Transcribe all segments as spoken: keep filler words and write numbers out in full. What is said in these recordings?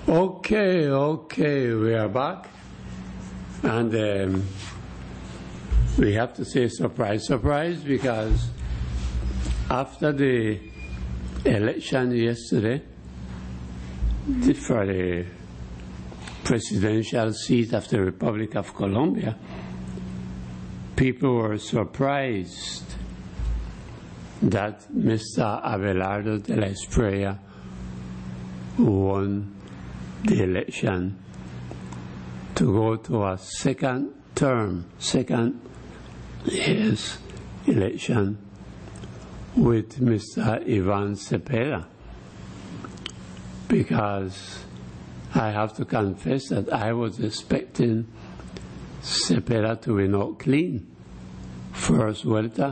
Okay, okay, we are back, and um, we have to say surprise, surprise, because after the election yesterday for the presidential seat of the Republic of Colombia, people were surprised that Mister Abelardo de la Espriella won the election to go to a second term, second year's election with Mister Iván Cepeda, because I have to confess that I was expecting Cepeda to win out clean first Vuelta,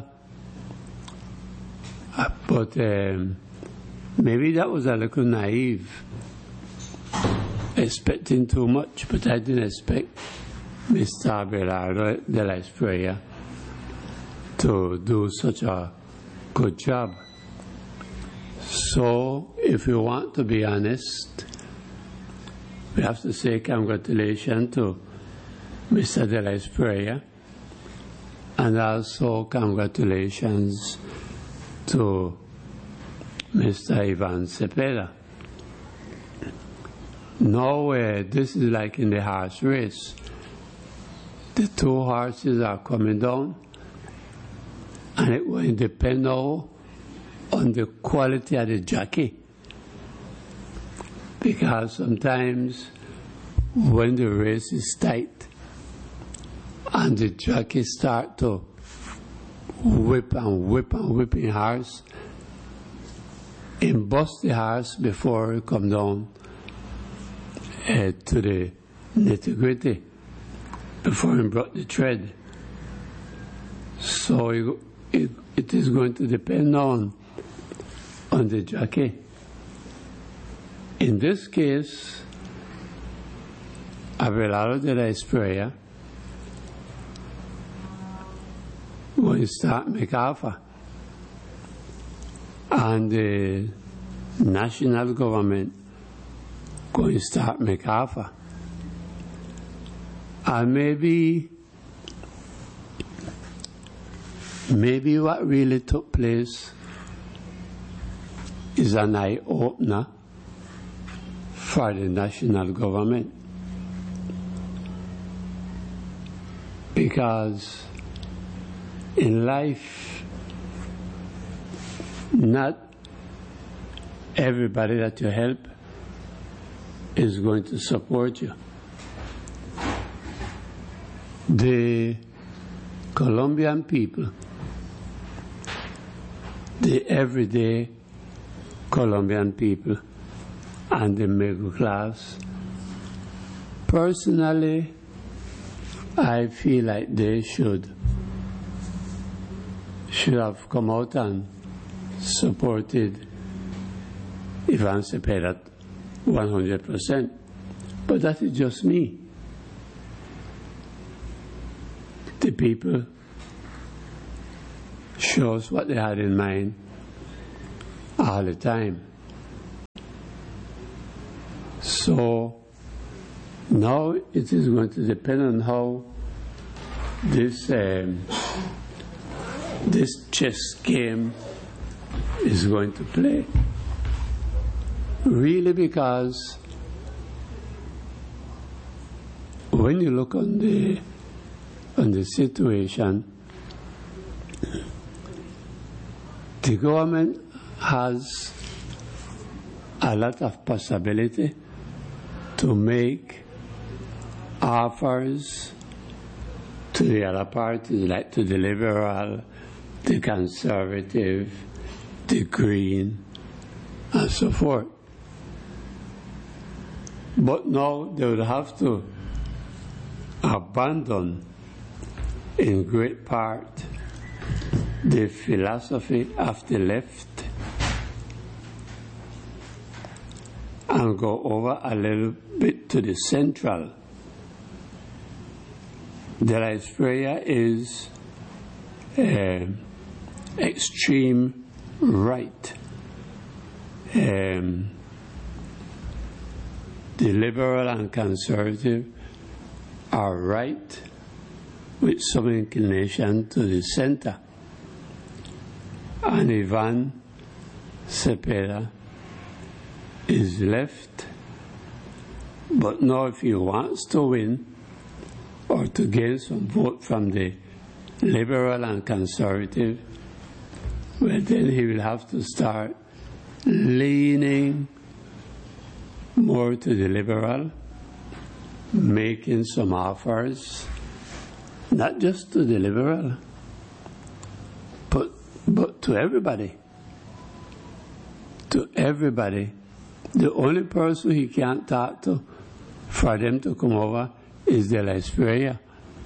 uh, but um, maybe that was a little naive, expecting too much, but I didn't expect Mister Abelardo de la Espriella to do such a good job. So, if you want to be honest, we have to say congratulations to Mister de la Espriella, and also congratulations to Mister Iván Cepeda. Now, uh, this is like in the horse race. The two horses are coming down, and it will depend now on the quality of the jockey. Because sometimes when the race is tight and the jockey start to whip and whip and whip in horse, and bust the horse before it come down uh, to the nitty-gritty, before he brought the tread. So it, it, it is going to depend on, on the jockey. In this case, Abelardo de la Espriella will start MacArthur, and the national government going to start MacArthur. And maybe, maybe what really took place is an eye-opener for the national government. Because in life, not everybody that you help is going to support you. The Colombian people, the everyday Colombian people, and the middle class, personally, I feel like they should should have come out and supported Iván Cepeda one hundred percent. But that is just me. The people shows what they had in mind all the time. So now it is going to depend on how this um, this chess game is going to play. Really, because when you look on the on the situation, the government has a lot of possibility to make offers to the other parties, like to the Liberal, the Conservative, the Green, and so forth. But now they would have to abandon, in great part, the philosophy of the left and go over a little bit to the central. De la Espriella is uh, extreme right. Um, the the Liberal and Conservative are right with some inclination to the center. And Ivan Cepeda is left, but now if he wants to win or to gain some vote from the Liberal and Conservative, well, then he will have to start leaning more to the Liberal, making some offers, not just to the Liberal, but, but to everybody. To everybody. The only person he can't talk to for them to come over is De La Espriella.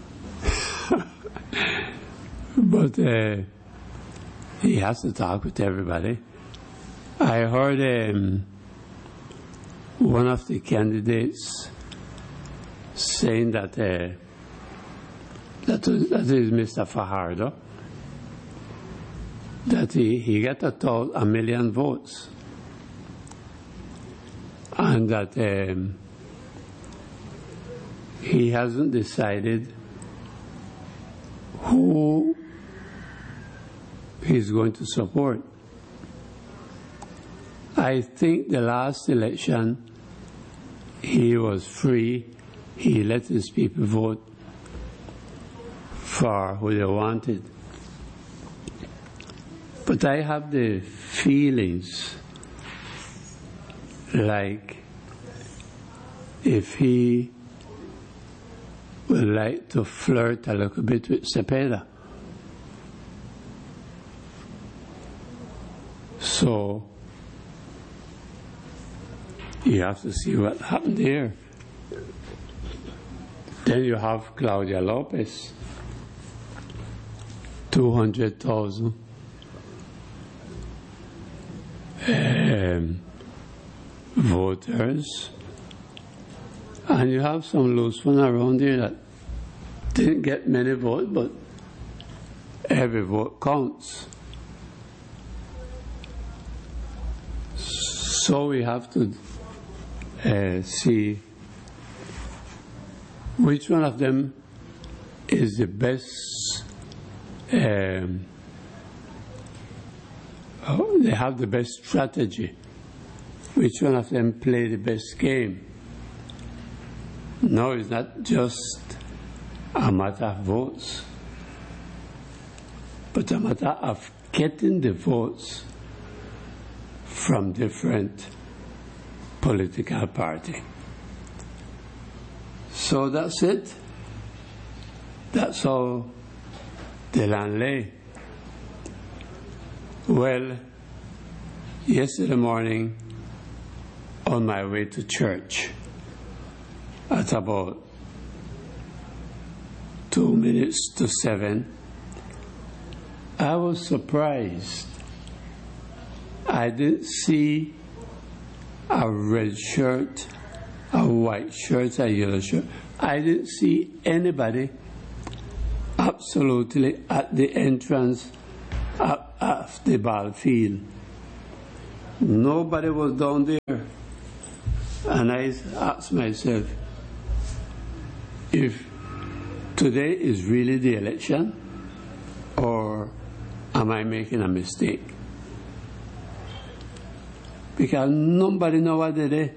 But uh, he has to talk with everybody. I heard um, one of the candidates saying that uh, that, that is Mister Fajardo, that he, he got a, total, a million votes, and that um, he hasn't decided who he's going to support. I think the last election he was free. He let his people vote for who they wanted. But I have the feelings like if he would like to flirt a little bit with Cepeda. So you have to see what happened there. Then you have Claudia Lopez, two hundred thousand um, voters. And you have some loose one around here that didn't get many votes, but every vote counts. So we have to uh, see which one of them is the best, um, oh, they have the best strategy, which one of them play the best game. No, it's not just a matter of votes, but a matter of getting the votes from different political parties. So that's it. That's how the land lay. Well, yesterday morning, on my way to church, at about two minutes to seven, I was surprised. I didn't see a red shirt, a white shirt, a yellow shirt. I didn't see anybody absolutely at the entrance of, of the ball field. Nobody was down there. And I asked myself, if today is really the election, or am I making a mistake? Because nobody knows what they did.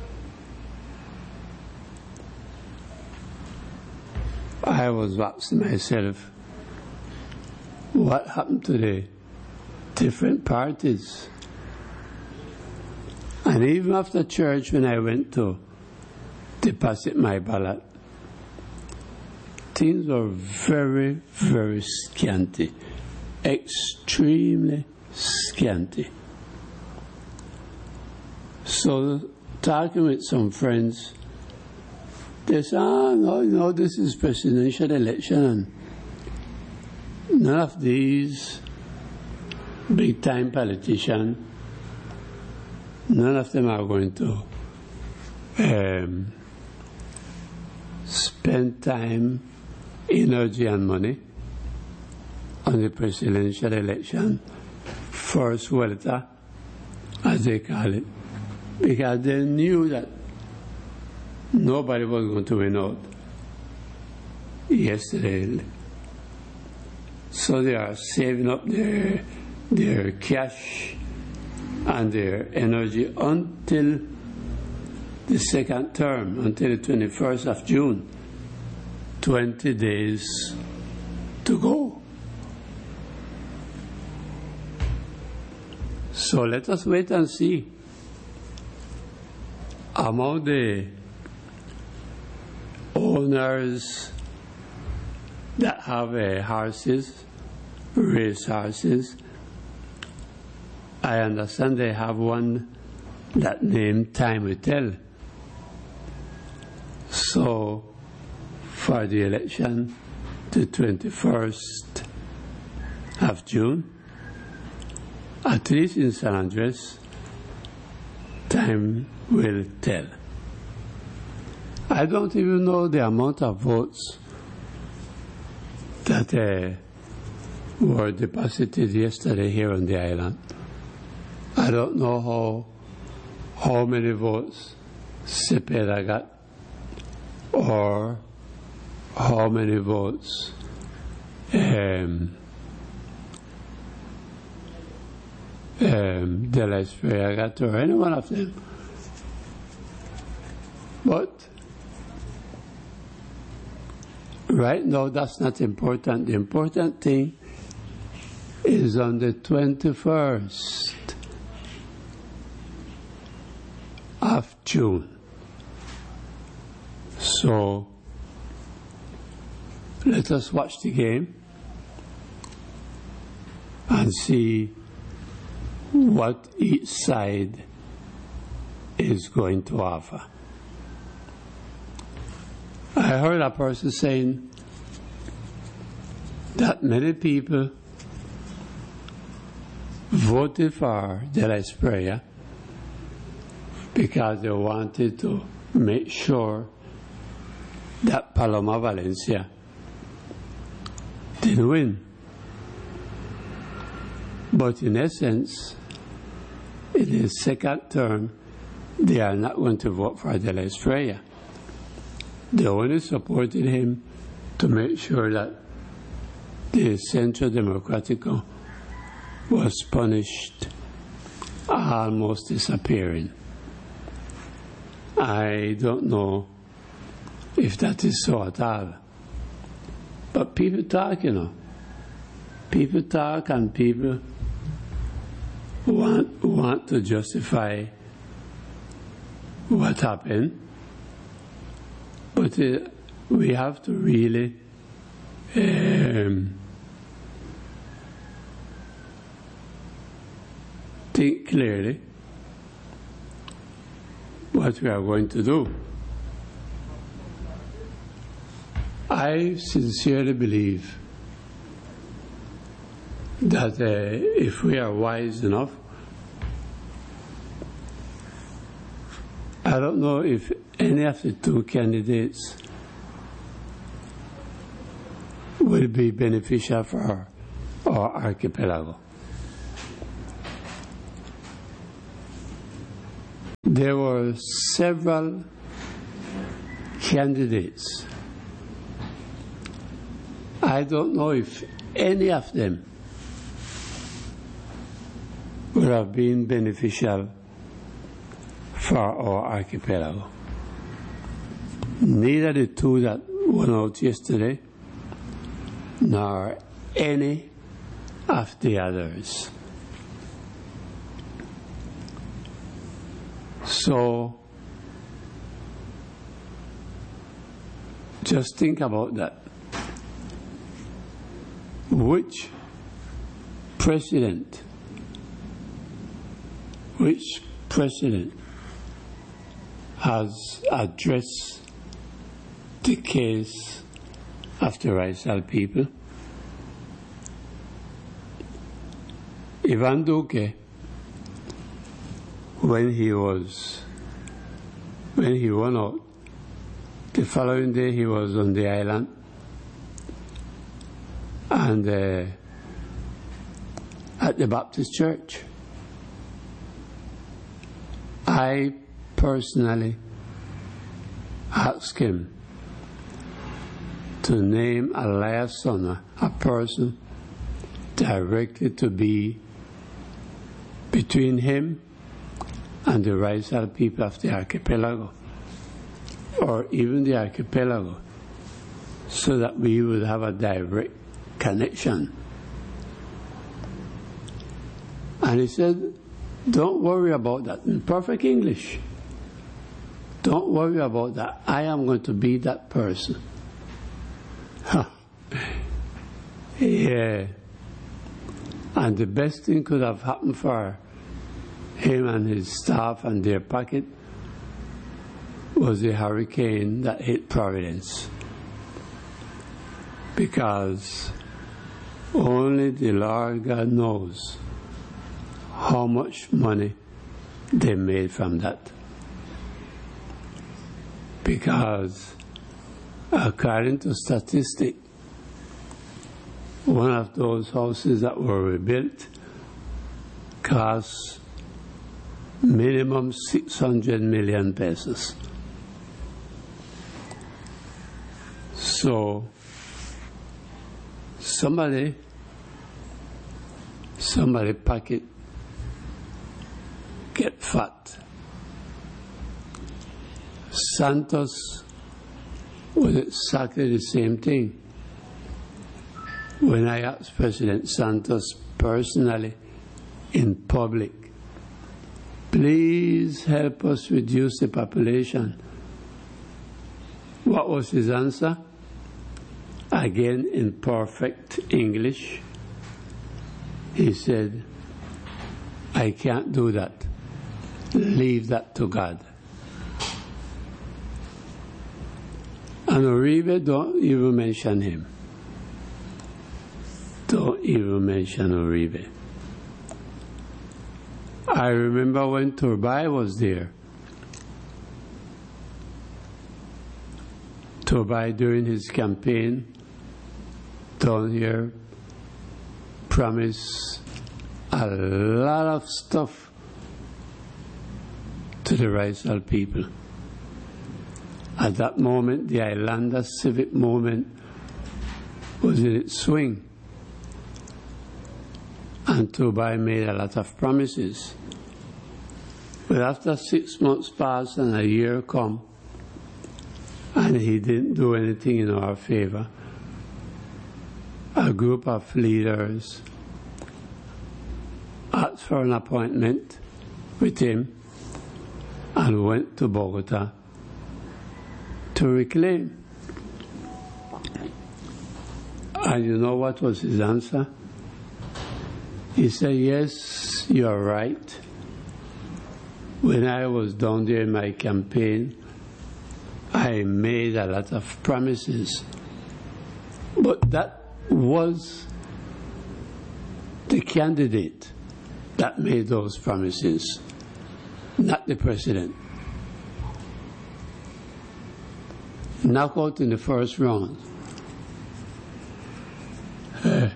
I was asking myself, what happened to the different parties? And even after church, when I went to deposit my ballot, things were very, very scanty, extremely scanty. So, talking with some friends, they said, ah, no, no, this is presidential election, and none of these big-time politicians, none of them are going to um, spend time, energy, and money on the presidential election, first vuelta, as they call it, because they knew that nobody was going to win out yesterday. So they are saving up their, their cash and their energy until the second term, until the twenty-first of June. twenty days to go. So let us wait and see. Among the owners that have uh, horses, race horses, I understand they have one that named Time Will Tell. So for the election, the twenty-first of June, at least in San Andres, time will tell. I don't even know the amount of votes that uh, were deposited yesterday here on the island. I don't know how how many votes Cepeda got, or how many votes um, um, De La Espriella got, or any one of them. But right now, that's not important. The important thing is on the twenty-first of June. So let us watch the game and see what each side is going to offer. I heard a person saying that many people voted for De La Espriella because they wanted to make sure that Paloma Valencia didn't win. But in essence, in his second term, they are not going to vote for De La Espriella. They only supported him to make sure that the Centro Democrático was punished, almost disappearing. I don't know if that is so at all. But people talk, you know. People talk, and people want, want to justify what happened. But uh, we have to really um, think clearly what we are going to do. I sincerely believe that uh, if we are wise enough, I don't know if any of the two candidates will be beneficial for our, our archipelago. There were several candidates. I don't know if any of them would have been beneficial for our archipelago. Neither the two that went out yesterday, nor any of the others. So, just think about that. Which president, which president has addressed the case of the Rizal people? Ivan Duque, when he was, when he won out, the following day he was on the island, and uh, at the Baptist church. I personally asked him to name a liaison, a person directly to be between him and the Raizal people of the archipelago, or even the archipelago, so that we would have a direct connection. And he said, don't worry about that, in perfect English. Don't worry about that. I am going to be that person. Yeah. And the best thing could have happened for him and his staff and their pocket was the hurricane that hit Providence. Because only the Lord God knows how much money they made from that. Because according to statistics, one of those houses that were rebuilt cost minimum six hundred million pesos. So somebody, somebody pocket get fat. Santos was exactly the same thing. When I asked President Santos personally in public, please help us reduce the population, what was his answer? Again in perfect English, he said, I can't do that. Leave that to God. And Uribe, don't even mention him. Don't even mention Uribe. I remember when Turbay was there. Turbay, during his campaign down here, promised a lot of stuff to the Raizal people. At that moment, the Islander civic movement was in its swing. And Turbay made a lot of promises. But after six months passed and a year come, and he didn't do anything in our favor, a group of leaders asked for an appointment with him and went to Bogota to reclaim. And you know what was his answer? He said, yes, you're right. When I was down there in my campaign, I made a lot of promises. But that was the candidate that made those promises, not the president. Knockout in the first round. Uh,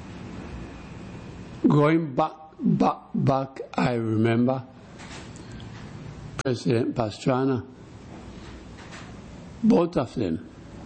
going back, back, back, I remember President Pastrana, both of them,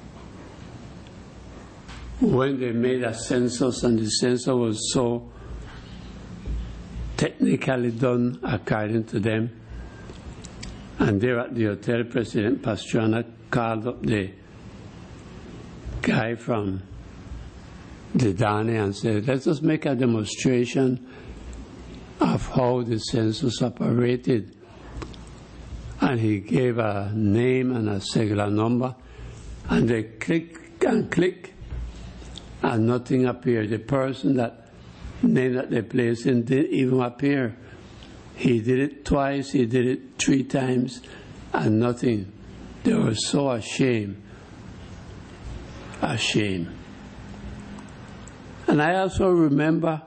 when they made a census, and the census was so technically done according to them, and there at the hotel, President Pastrana called up the guy from the Dani and said, let us make a demonstration of how the census operated. And he gave a name and a cellular number, and they click and click, and nothing appeared. The person that name that they placed in didn't even appear. He did it twice, he did it three times, and nothing. They were so ashamed. Ashamed. And I also remember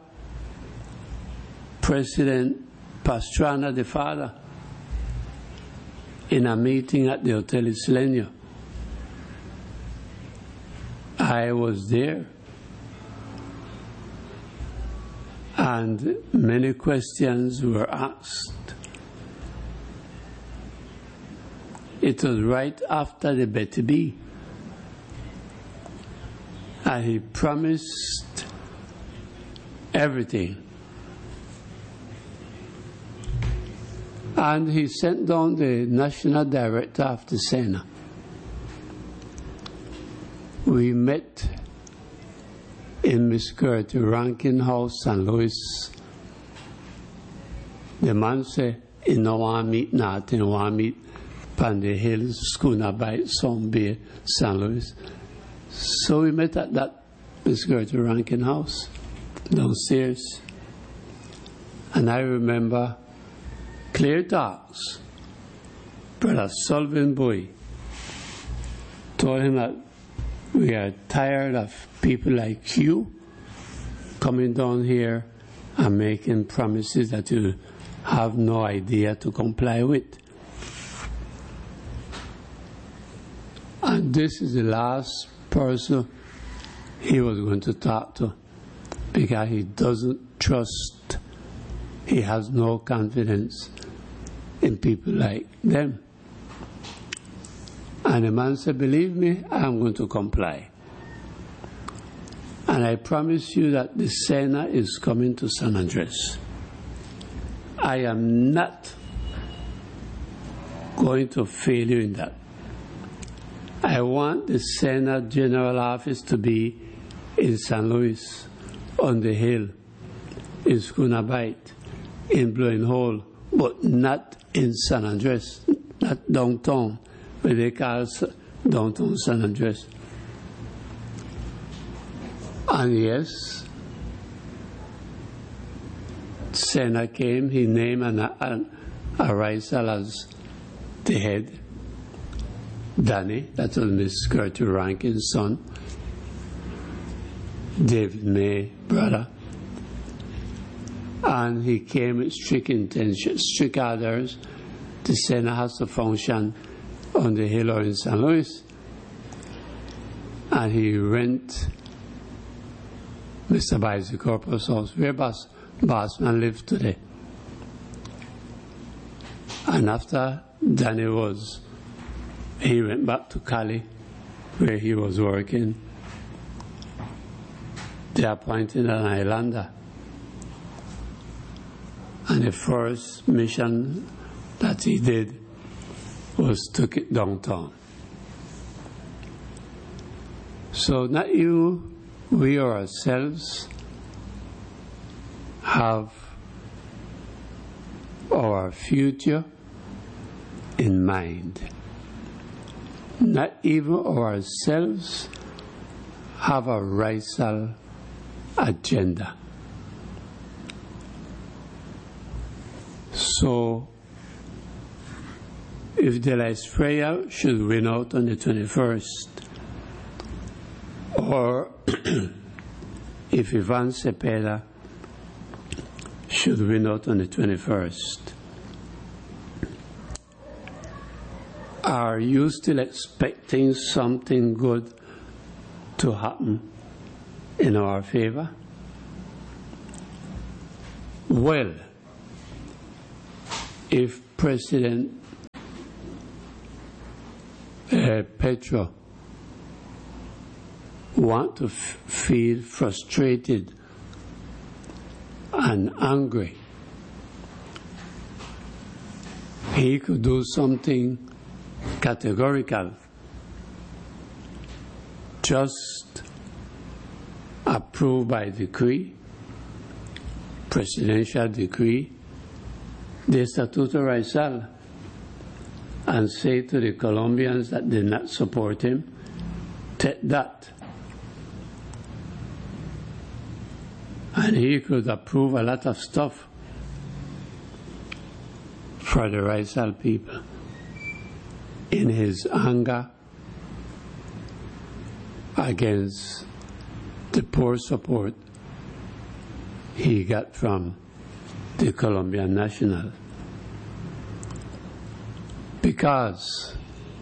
President Pastrana, the father, in a meeting at the Hotel Isleño. I was there. And many questions were asked. It was right after the Betty B. And he promised everything. And he sent down the national director of the Sena. We met in Miss Gertie Rankin House, Saint Louis. The man said, he no want to meet nothing, he want to meet on the hills, Schooner Bight, Sun Bay, Saint Louis. So we met at that Miss Gertie Rankin House, downstairs. And I remember clear talks. Brother Sullivan Boy told him that we are tired of people like you coming down here and making promises that you have no idea to comply with. And this is the last person he was going to talk to, because he doesn't trust, he has no confidence in people like them. And the man said, believe me, I'm going to comply. And I promise you that the Sena is coming to San Andres. I am not going to fail you in that. I want the Sena General Office to be in Saint Louis, on the hill, in Schooner Bight, in Blowing Hole, but not in San Andres, not downtown, where they call downtown San Andres. And yes, Sena came, he named an, an, a Raisal as the head. Danny, that was Miss Gertie Rankin's son. David May, brother. And he came with strict intention, strict orders. The Sena has to function on the hill or in Saint Louis. And he rent Mister Bisecorpo's house, where Bas, Bassman lived today. And after Danny was, he went back to Cali, where he was working. They appointed an islander. And the first mission that he did was took it downtown. So not you, we ourselves have our future in mind. Not even ourselves have a racial agenda. So, if De La Espriella should win out on the twenty-first, or if Ivan Cepeda should win out on the twenty-first, are you still expecting something good to happen in our favor? Well, if President uh, Petro want to f- feel frustrated and angry, he could do something categorical. Just approved by decree, presidential decree, the Estatuto Raizal, and say to the Colombians that did not support him, take that. And he could approve a lot of stuff for the Raizal people in his anger against the poor support he got from the Colombian National. Because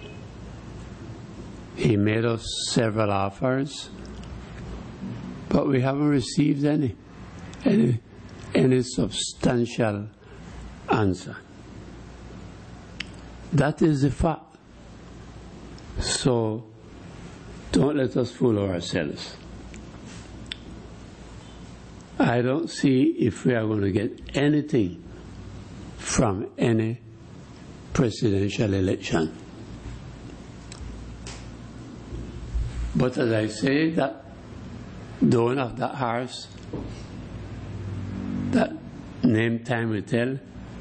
he made us several offers, but we haven't received any, any, any substantial answer. That is the fact. So don't let us fool ourselves. I don't see if we are going to get anything from any presidential election. But as I say, that don't have that horse, that name time will tell.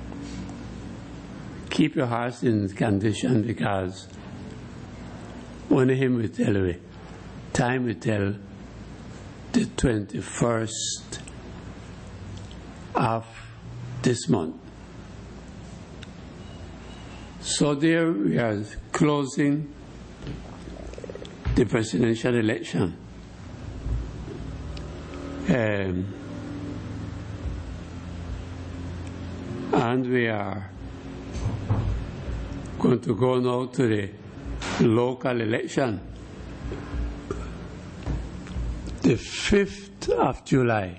Keep your horse in condition, because only him will tell you. Time will tell the twenty-first of this month. So there we are closing the presidential election. Um, and we are going to go now to the local election. The fifth of July,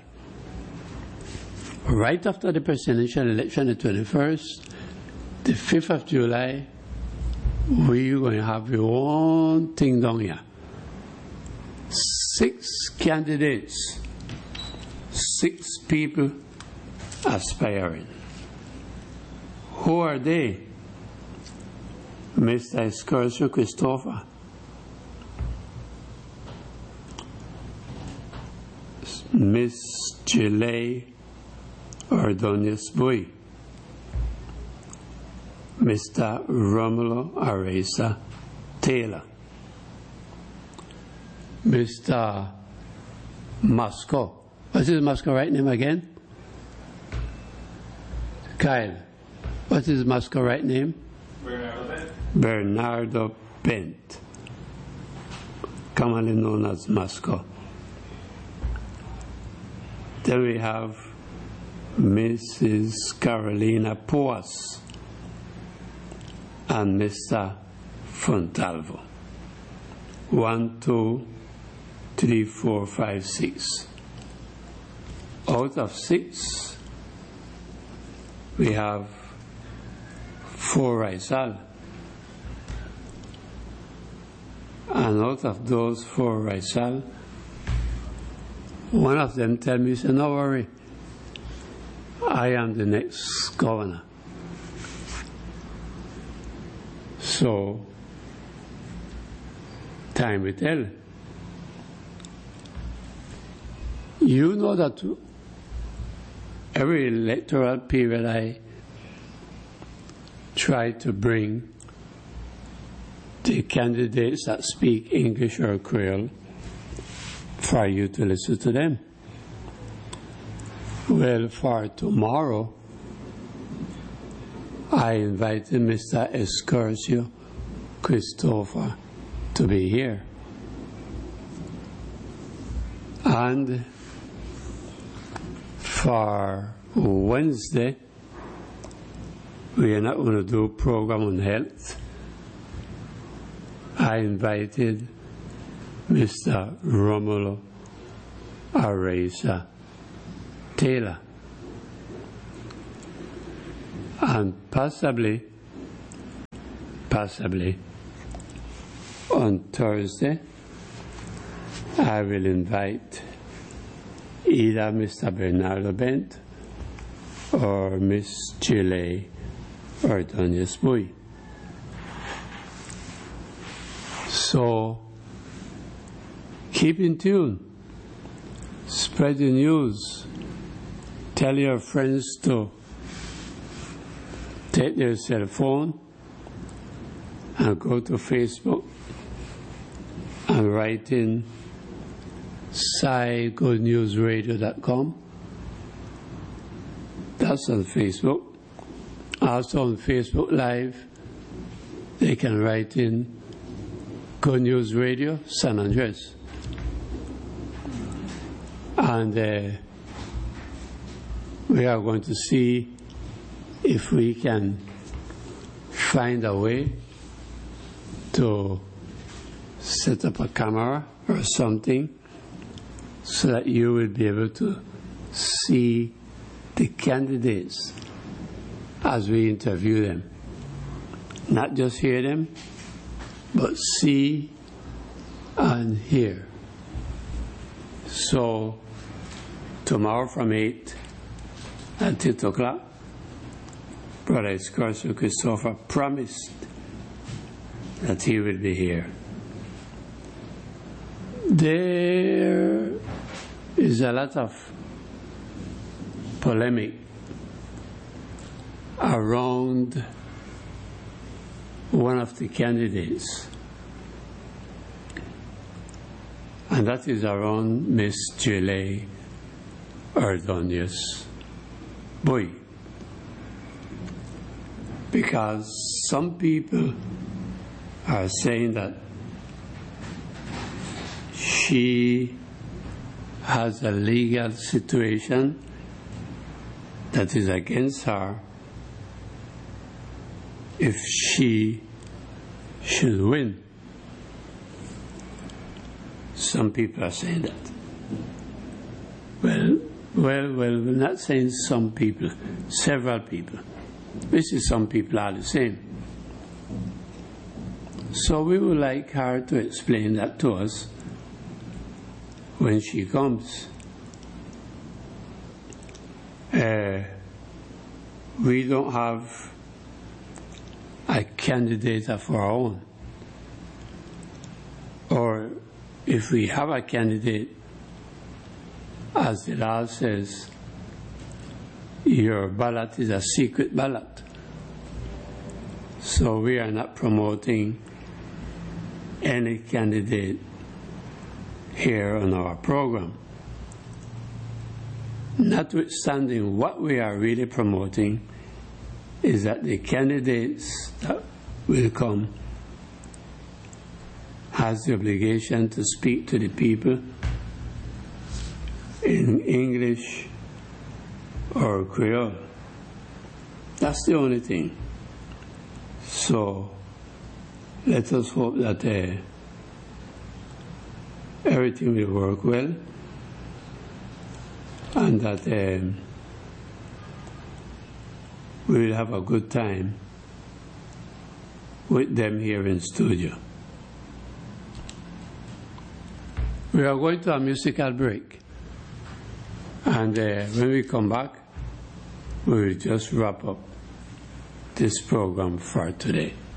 right after the presidential election, the twenty-first, the fifth of July, we're going to have one thing down here. Six candidates, six people aspiring. Who are they? Mister Escurcio Christopher, Miss Gile Ordonez Bui, Mister Romulo Areza Taylor, Mister Moscow. What's his Moscow right name again? Kyle. What's his Moscow right name? Bernardo Bent. Bernardo Bent, commonly known as Moscow. Then we have Missus Carolina Poas and Mister Fontalvo. One, two, three, four, five, six. Out of six, we have four Rizal. And out of those four Rizal, one of them tell me, say, no worry, I am the next governor. So, time will tell. You know that every electoral period I try to bring the candidates that speak English or Creole for you to listen to them. Well, for tomorrow, I invited Mister Escurcio Christopher to be here. And for Wednesday, we are not going to do a program on health. I invited Mister Romulo Areza Taylor. And possibly, possibly, on Thursday, I will invite either Mister Bernardo Bent or Miss Gile Ordonez Bui. So, keep in tune, spread the news, tell your friends to take their cell phone and go to Facebook and write in sci good news radio dot com. That's on Facebook. Also on Facebook Live, they can write in Good News Radio, San Andres. And uh, we are going to see if we can find a way to set up a camera or something so that you will be able to see the candidates as we interview them. Not just hear them, but see and hear. So tomorrow from eight at eight o'clock, Brother Escorso Christopher promised that he will be here. There is a lot of polemic around one of the candidates, and that is around Miss Julie Ordonez Boy, because some people are saying that she has a legal situation that is against her if she should win. Some people are saying that. Well, well, well, we're not saying some people, several people. This is some people are the same. So we would like her to explain that to us when she comes. Uh, we don't have a candidate of our own. Or if we have a candidate, as the law says, your ballot is a secret ballot. So we are not promoting any candidate here on our program. Notwithstanding, what we are really promoting is that the candidates that will come has the obligation to speak to the people in English or Creole. That's the only thing. So let us hope that uh, everything will work well, and that um, we will have a good time with them here in studio. We are going to a musical break, and uh, when we come back, we will just wrap up this program for today.